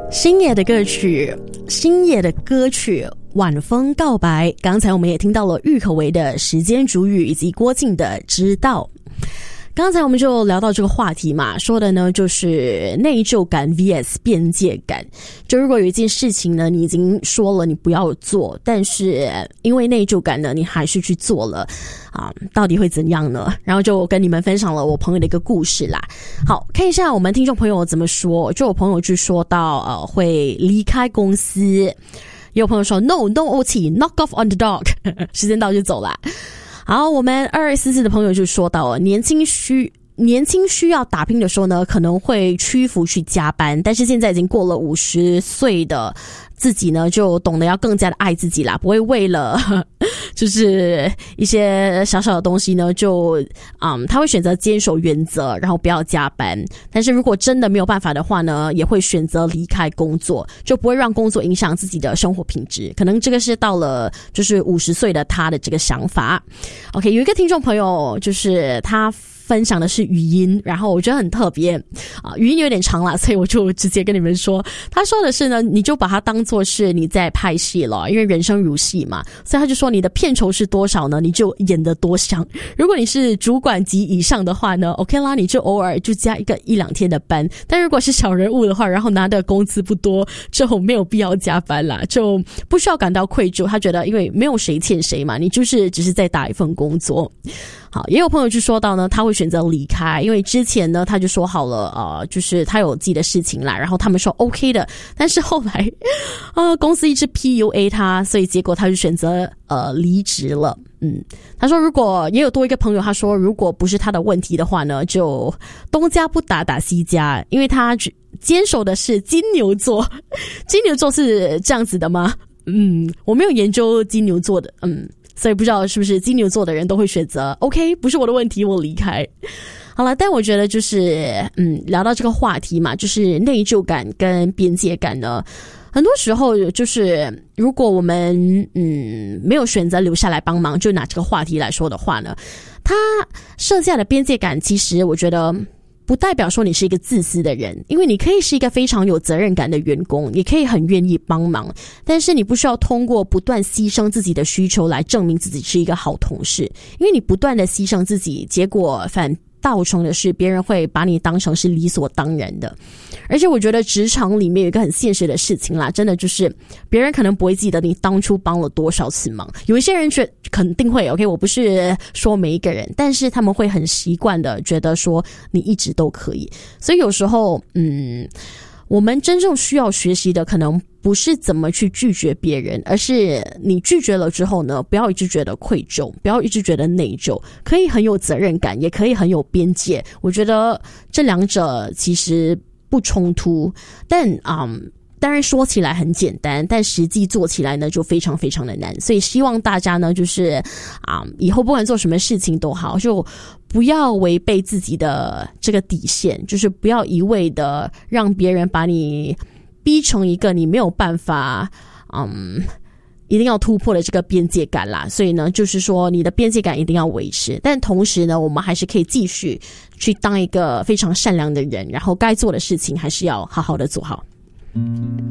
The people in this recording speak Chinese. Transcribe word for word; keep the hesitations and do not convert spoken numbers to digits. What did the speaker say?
星野的歌曲，星野的歌曲晚风告白。刚才我们也听到了郁可唯的时间煮雨以及郭靖的知道。刚才我们就聊到这个话题嘛，说的呢就是内疚感 V S 边界感。就如果有一件事情呢，你已经说了你不要做，但是因为内疚感呢，你还是去做了啊，到底会怎样呢？然后就跟你们分享了我朋友的一个故事啦。好，看一下我们听众朋友怎么说。就我朋友就说到呃会离开公司，也有朋友说 No No O T knock off on the dog 时间到就走啦。好，我们二二四四的朋友就说到年轻需年轻需要打拼的时候呢，可能会屈服去加班，但是现在已经过了五十岁的自己呢，就懂得要更加的爱自己啦，不会为了就是一些小小的东西呢，就嗯，他会选择坚守原则，然后不要加班。但是如果真的没有办法的话呢，也会选择离开工作，就不会让工作影响自己的生活品质。可能这个是到了就是五十岁的他的这个想法。OK， 有一个听众朋友就是他分享的是语音，然后我觉得很特别啊，语音有点长啦，所以我就直接跟你们说，他说的是呢，你就把它当作是你在拍戏了，因为人生如戏嘛，所以他就说你的片酬是多少呢，你就演得多像。如果你是主管级以上的话呢 OK 啦，你就偶尔就加一个一两天的班，但如果是小人物的话，然后拿的工资不多，就没有必要加班啦，就不需要感到愧疚。他觉得因为没有谁欠谁嘛，你就是只是在打一份工作。好，也有朋友就说到呢，他会选择离开，因为之前呢他就说好了呃，就是他有自己的事情啦，然后他们说 OK 的，但是后来呃公司一直 P U A 他，所以结果他就选择呃离职了。嗯，他说如果也有多一个朋友，他说如果不是他的问题的话呢，就东家不打打西家，因为他坚守的是金牛座。金牛座是这样子的吗？嗯，我没有研究金牛座的，嗯。所以不知道是不是金牛座的人都会选择 OK 不是我的问题，我离开。好了，但我觉得就是嗯，聊到这个话题嘛，就是内疚感跟边界感呢，很多时候就是如果我们嗯没有选择留下来帮忙，就拿这个话题来说的话呢，他设下的边界感其实我觉得不代表说你是一个自私的人，因为你可以是一个非常有责任感的员工，也可以很愿意帮忙，但是你不需要通过不断牺牲自己的需求来证明自己是一个好同事，因为你不断的牺牲自己，结果反造成的是别人会把你当成是理所当然的。而且我觉得职场里面有一个很现实的事情啦，真的就是别人可能不会记得你当初帮了多少次忙，有一些人觉肯定会 OK， 我不是说每一个人，但是他们会很习惯的觉得说你一直都可以。所以有时候嗯，我们真正需要学习的可能不是怎么去拒绝别人，而是你拒绝了之后呢，不要一直觉得愧疚，不要一直觉得内疚，可以很有责任感，也可以很有边界。我觉得这两者其实不冲突，但嗯，当然说起来很简单，但实际做起来呢就非常非常的难。所以希望大家呢就是啊、嗯，以后不管做什么事情都好，就不要违背自己的这个底线，就是不要一味的让别人把你逼成一个你没有办法嗯一定要突破的这个边界感啦。所以呢就是说你的边界感一定要维持，但同时呢我们还是可以继续去当一个非常善良的人，然后该做的事情还是要好好的做好。